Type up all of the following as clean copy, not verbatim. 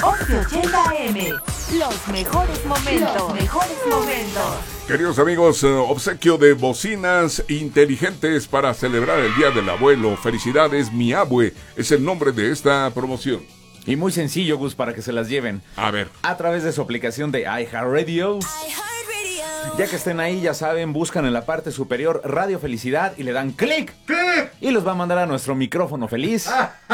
1180 AM. Los mejores momentos. Los mejores momentos. Queridos amigos, obsequio de bocinas inteligentes para celebrar el Día del Abuelo. Felicidades, mi abue. Es el nombre de esta promoción. Y muy sencillo, Gus, para que se las lleven. A ver. A través de su aplicación de iHeartRadio. Ya que estén ahí, ya saben, buscan en la parte superior Radio Felicidad y le dan clic. ¡Clic! Y los va a mandar a nuestro micrófono feliz.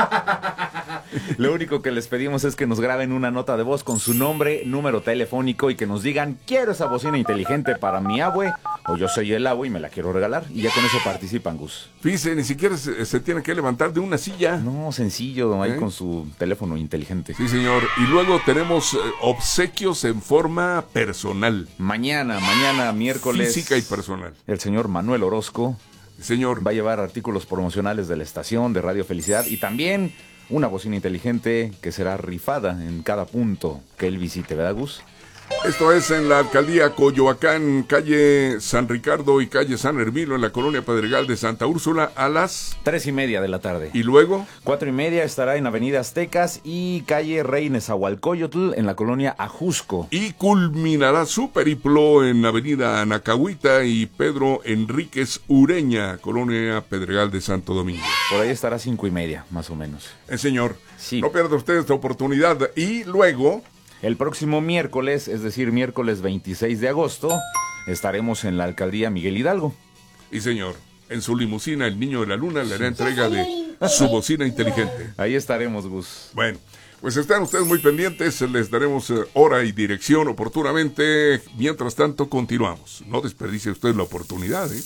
Lo único que les pedimos es que nos graben una nota de voz con su nombre, número telefónico y que nos digan: quiero esa bocina inteligente para mi abue, o yo soy el abue y me la quiero regalar. Y ya con eso participan, Gus. Fíjese, ni siquiera se tiene que levantar de una silla. No, sencillo, ahí con su teléfono inteligente. Sí, señor. Y luego tenemos obsequios en forma personal. Mañana, miércoles. Física y personal. El señor Manuel Orozco. Señor. Va a llevar artículos promocionales de la estación de Radio Felicidad y también una bocina inteligente que será rifada en cada punto que él visite, ¿verdad, Gus? Esto es en la alcaldía Coyoacán, calle San Ricardo y calle San Hermilo, en la colonia Pedregal de Santa Úrsula, a las 3:30 de la tarde. ¿Y luego? 4:30 estará en avenida Aztecas y calle Rey Nezahualcóyotl, en la colonia Ajusco. Y culminará su periplo en avenida Anacahuita y Pedro Enríquez Ureña, colonia Pedregal de Santo Domingo. Por ahí estará 5:30, más o menos. Señor, sí. No pierda usted esta oportunidad. Y luego... El próximo miércoles, es decir, miércoles 26 de agosto, estaremos en la alcaldía Miguel Hidalgo. Y señor, en su limusina el Niño de la Luna le hará entrega de su bocina inteligente. Ahí estaremos, Gus. Bueno, pues están ustedes muy pendientes, les daremos hora y dirección oportunamente. Mientras tanto, continuamos. No desperdicie usted la oportunidad, ¿eh?